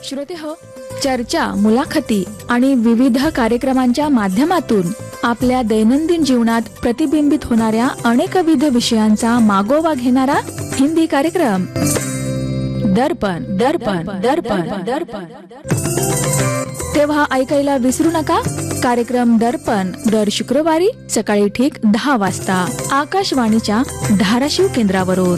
श्रोते हो, चर्चा, मुलाखती आणि विविध कार्यक्रमांच्या माध्यमातून आपल्या दैनंदिन जीवनात प्रतिबिंबित होणाऱ्या अनेकविध विषयांचा मागोवा घेणारा हिंदी कार्यक्रम दर्पण दर्पण दर्पण दर्पण. तेव्हा ऐकायला विसरू नका. कार्यक्रम दर्पण दर शुक्रवारी सकाळी ठीक 10 वाजता आकाशवाणीच्या धाराशिव केंद्रावरून.